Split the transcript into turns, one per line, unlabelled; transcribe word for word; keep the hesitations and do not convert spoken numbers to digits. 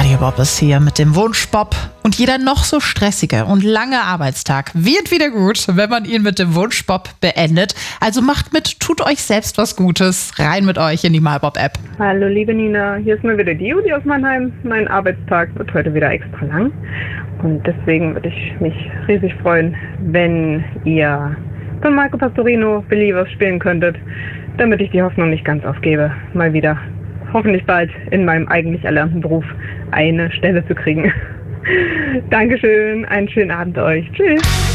Radio Bob ist hier mit dem Wunschbob. Und jeder noch so stressige und lange Arbeitstag wird wieder gut, wenn man ihn mit dem Wunschbob beendet. Also macht mit, tut euch selbst was Gutes. Rein mit euch in die MyBob-App.
Hallo liebe Nina, hier ist mal wieder die Judy aus Mannheim. Mein Arbeitstag wird heute wieder extra lang. Und deswegen würde ich mich riesig freuen, wenn ihr von Marco Pastorino Believers spielen könntet, damit ich die Hoffnung nicht ganz aufgebe, mal wieder hoffentlich bald in meinem eigentlich erlernten Beruf eine Stelle zu kriegen. Dankeschön, einen schönen Abend euch. Tschüss.